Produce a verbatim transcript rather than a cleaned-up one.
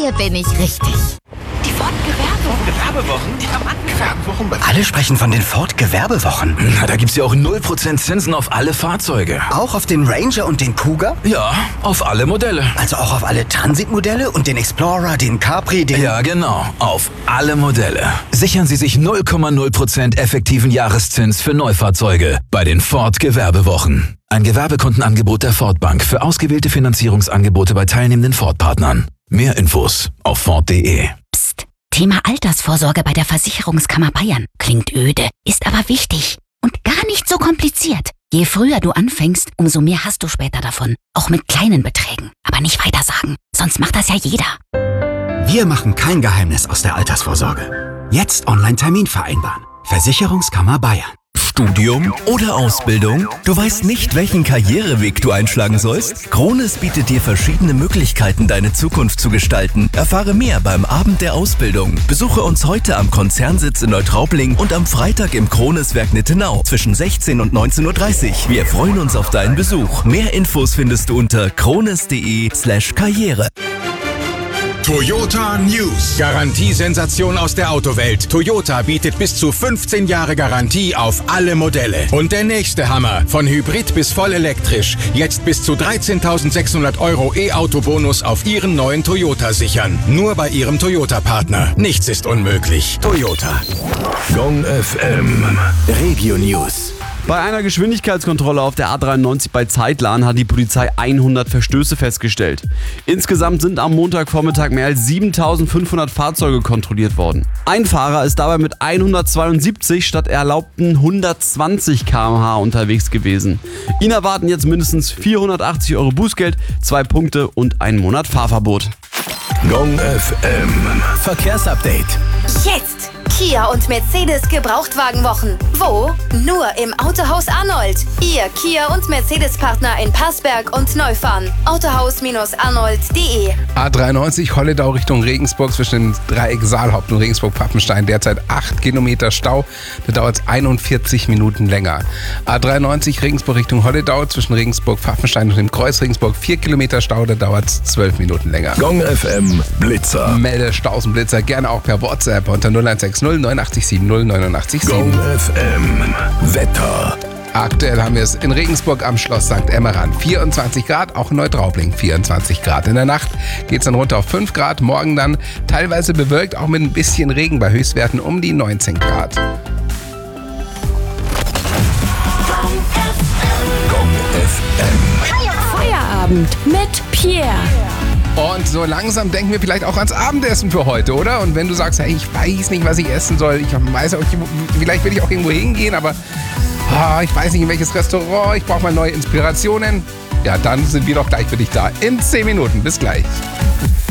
Hier bin ich richtig. Die Ford Gewerbewochen. Gewerbewochen? Die haben Gewerbewochen. Alle sprechen von den Ford Gewerbewochen. Na, da gibt's ja auch null Prozent Zinsen auf alle Fahrzeuge. Auch auf den Ranger und den Kuga? Ja, auf alle Modelle. Also auch auf alle Transitmodelle und den Explorer, den Capri, den... Ja, genau. Auf alle Modelle. Sichern Sie sich null Komma null Prozent effektiven Jahreszins für Neufahrzeuge bei den Ford Gewerbewochen. Ein Gewerbekundenangebot der Ford Bank für ausgewählte Finanzierungsangebote bei teilnehmenden Ford-Partnern. Mehr Infos auf Ford punkt de. Psst. Thema Altersvorsorge bei der Versicherungskammer Bayern. Klingt öde, ist aber wichtig und gar nicht so kompliziert. Je früher du anfängst, umso mehr hast du später davon. Auch mit kleinen Beträgen. Aber nicht weiter sagen, sonst macht das ja jeder. Wir machen kein Geheimnis aus der Altersvorsorge. Jetzt Online-Termin vereinbaren. Versicherungskammer Bayern. Studium oder Ausbildung? Du weißt nicht, welchen Karriereweg du einschlagen sollst? Krones bietet dir verschiedene Möglichkeiten, deine Zukunft zu gestalten. Erfahre mehr beim Abend der Ausbildung. Besuche uns heute am Konzernsitz in Neutraubling und am Freitag im Kroneswerk Nittenau zwischen sechzehn und neunzehn Uhr dreißig. Wir freuen uns auf deinen Besuch. Mehr Infos findest du unter krones punkt de slash karriere. Toyota News. Garantiesensation aus der Autowelt. Toyota bietet bis zu fünfzehn Jahre Garantie auf alle Modelle. Und der nächste Hammer. Von Hybrid bis voll elektrisch. Jetzt bis zu dreizehntausendsechshundert Euro E-Auto-Bonus auf Ihren neuen Toyota sichern. Nur bei Ihrem Toyota-Partner. Nichts ist unmöglich. Toyota. Gong F M. Regio News. Bei einer Geschwindigkeitskontrolle auf der A dreiundneunzig bei Zeitlahn hat die Polizei hundert Verstöße festgestellt. Insgesamt sind am Montagvormittag mehr als siebentausendfünfhundert Fahrzeuge kontrolliert worden. Ein Fahrer ist dabei mit hundertzweiundsiebzig statt erlaubten hundertzwanzig Kilometer pro Stunde unterwegs gewesen. Ihn erwarten jetzt mindestens vierhundertachtzig Euro Bußgeld, zwei Punkte und einen Monat Fahrverbot. Gong F M. Verkehrsupdate. Jetzt! Kia und Mercedes Gebrauchtwagenwochen. Wo? Nur im Autohaus Arnold. Ihr Kia und Mercedes-Partner in Passberg und Neufahren. autohaus arnold punkt de. A dreiundneunzig Holledau Richtung Regensburg zwischen dem Dreieck Saalhaupt und Regensburg-Pappenstein. Derzeit acht Kilometer Stau. Da dauert es einundvierzig Minuten länger. A dreiundneunzig Regensburg Richtung Holledau zwischen Regensburg-Pappenstein und dem Kreuz Regensburg vier Kilometer Stau. Da dauert es zwölf Minuten länger. Gong F M Blitzer. Melde Stausenblitzer gerne auch per WhatsApp unter null eins sechs null neun acht sieben null neun acht sieben. Gong F M Wetter. Aktuell haben wir es in Regensburg am Schloss Sankt Emmeran vierundzwanzig Grad, auch in Neutraubling vierundzwanzig Grad. In der Nacht geht es dann runter auf fünf Grad, morgen dann teilweise bewölkt, auch mit ein bisschen Regen bei Höchstwerten um die neunzehn Grad. Gong F M. Feierabend mit Pierre. Und so langsam denken wir vielleicht auch ans Abendessen für heute, oder? Und wenn du sagst, hey, ich weiß nicht, was ich essen soll, ich weiß auch, vielleicht will ich auch irgendwo hingehen, aber ah, ich weiß nicht, in welches Restaurant, ich brauche mal neue Inspirationen. Ja, dann sind wir doch gleich für dich da in zehn Minuten. Bis gleich.